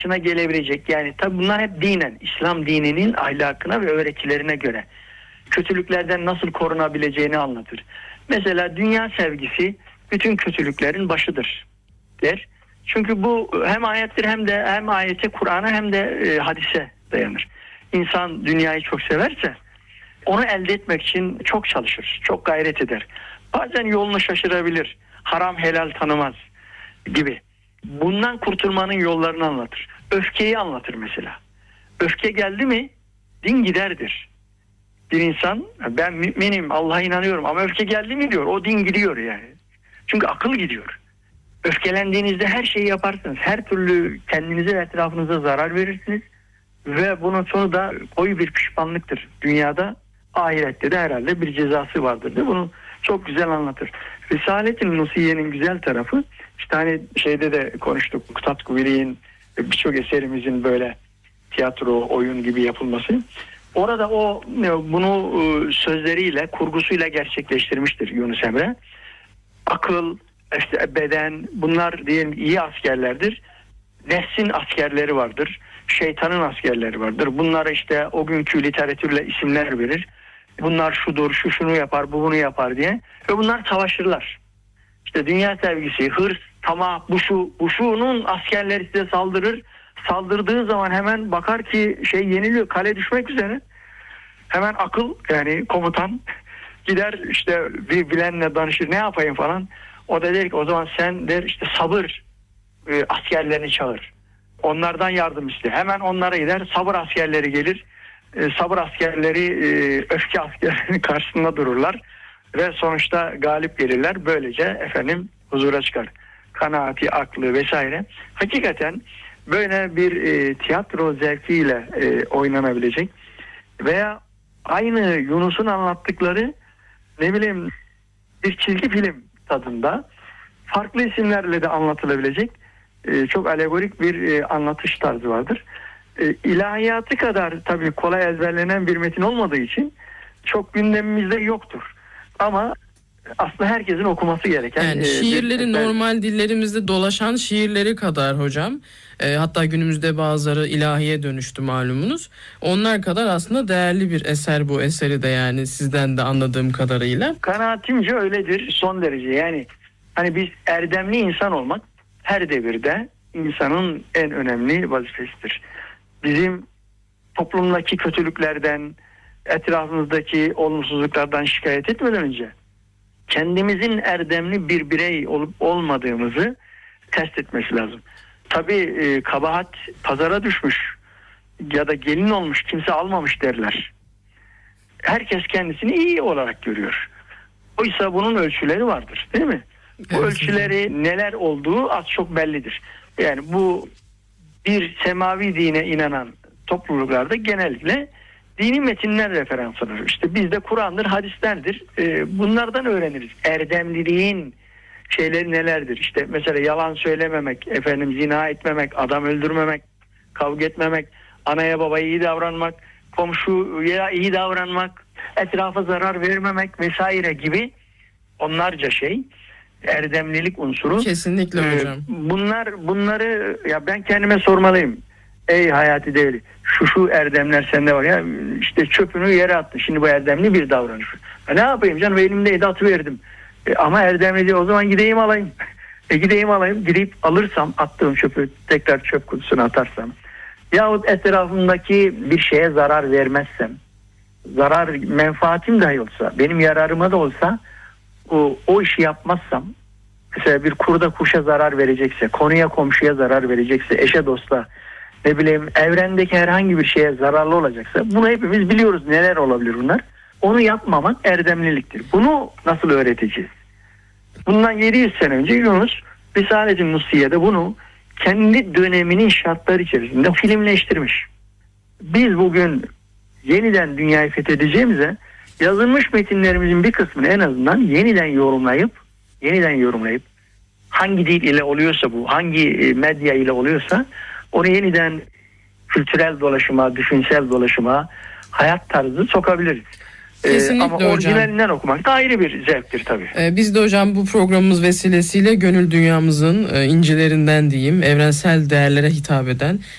gelebilecek. Yani tabi bunlar hep dinen, İslam dininin ahlakına ve öğretilerine göre kötülüklerden nasıl korunabileceğini anlatır. Mesela dünya sevgisi bütün kötülüklerin başıdır der. Çünkü bu hem ayettir hem ayete, Kur'an'a hem de hadise dayanır. İnsan dünyayı çok severse onu elde etmek için çok çalışır, çok gayret eder. Bazen yolunu şaşırabilir, haram helal tanımaz gibi. Bundan kurtulmanın yollarını anlatır. Öfkeyi anlatır mesela. Öfke geldi mi din giderdir. Bir insan ben müminim, Allah'a inanıyorum ama öfke geldi mi diyor, o din gidiyor yani. Çünkü akıl gidiyor. Öfkelendiğinizde her şeyi yaparsınız. Her türlü kendinize ve etrafınıza zarar verirsiniz. Ve bunun sonu da koyu bir pişmanlıktır. Dünyada, ahirette de herhalde bir cezası vardır. Bunu çok güzel anlatır. Risale-i Nusiyye'nin güzel tarafı, işte hani şeyde de konuştuk, Kutat Kuveli'nin birçok eserimizin böyle tiyatro, oyun gibi yapılması. Orada o bunu sözleriyle, kurgusuyla gerçekleştirmiştir Yunus Emre. Akıl, işte beden, bunlar diyelim iyi askerlerdir. Nefsin askerleri vardır. Şeytanın askerleri vardır. Bunlara işte o günkü literatürle isimler verir. Bunlar şudur, şu şunu yapar, bu bunu yapar diye. Ve bunlar savaşırlar. İşte dünya sevgisi, hırs, tamah, bu şunun askerleri size saldırır. Saldırdığı zaman hemen bakar ki yeniliyor, kale düşmek üzere. Hemen akıl, yani komutan gider işte bir bilenle danışır, ne yapayım falan. O da der ki o zaman sen der işte sabır askerlerini çağır. Onlardan yardım iste. Hemen onlara gider, sabır askerleri gelir. Sabır askerleri öfke askerlerinin karşısında dururlar. Ve sonuçta galip gelirler. Böylece huzura çıkar. Kanaati, aklı vesaire. Hakikaten böyle bir tiyatro zevkiyle oynanabilecek. Veya aynı Yunus'un anlattıkları bir çizgi film tadında farklı isimlerle de anlatılabilecek çok alegorik bir anlatış tarzı vardır. İlahiyatı kadar tabii kolay ezberlenen bir metin olmadığı için çok gündemimizde yoktur. Ama aslında herkesin okuması gereken. Yani şiirleri normal dillerimizde dolaşan şiirleri kadar hocam. Hatta günümüzde bazıları ilahiye dönüştü malumunuz. Onlar kadar aslında değerli bir eser bu eseri de, yani sizden de anladığım kadarıyla. Kanaatimce öyledir son derece. Yani hani biz erdemli insan olmak her devirde insanın en önemli vazifesidir. Bizim toplumdaki kötülüklerden, etrafımızdaki olumsuzluklardan şikayet etmeden önce kendimizin erdemli bir birey olup olmadığımızı test etmesi lazım. Tabii kabahat pazara düşmüş ya da gelin olmuş kimse almamış derler. Herkes kendisini iyi olarak görüyor. Oysa bunun ölçüleri vardır, değil mi? Bu ölçüleri neler olduğu az çok bellidir. Yani bu bir semavi dine inanan topluluklarda genellikle dini metinler referans alır. İşte bizde Kur'an'dır, hadislerdir. Bunlardan öğreniriz. Erdemliliğin şeyleri nelerdir? İşte mesela yalan söylememek, zina etmemek, adam öldürmemek, kavga etmemek, anaya babaya iyi davranmak, komşuya iyi davranmak, etrafa zarar vermemek vesaire gibi onlarca erdemlilik unsuru. Kesinlikle hocam. Bunları ya ben kendime sormalıyım. Ey Hayati Devri, şu erdemler sende var ya, işte çöpünü yere attı. Şimdi bu erdemli bir davranış. Ne yapayım canım, elimdeydi atıverdim. Ama erdemli değil, o zaman gideyim alayım. Gidip alırsam, attığım çöpü tekrar çöp kutusuna atarsam yahut etrafımdaki bir şeye zarar vermezsem, menfaatim dahi olsa, benim yararıma da olsa o işi yapmazsam, mesela bir kurda kuşa zarar verecekse, konuya komşuya zarar verecekse, eşe dosta, evrendeki herhangi bir şeye zararlı olacaksa, bunu hepimiz biliyoruz, neler olabilir bunlar. Onu yapmamak erdemliliktir. Bunu nasıl öğreteceğiz? Bundan 700 sene önce Yunus Risale-i Nusiyye'de bunu kendi döneminin şartları içerisinde filmleştirmiş. Biz bugün yeniden dünyayı fethedeceğimize yazılmış metinlerimizin bir kısmını en azından yeniden yorumlayıp hangi dil ile oluyorsa bu, hangi medya ile oluyorsa onu yeniden kültürel dolaşıma, düşünsel dolaşıma, hayat tarzı sokabiliriz. Ama orijinalinden okumak da ayrı bir zevktir tabii. Biz de hocam bu programımız vesilesiyle gönül dünyamızın incilerinden diyeyim, evrensel değerlere hitap eden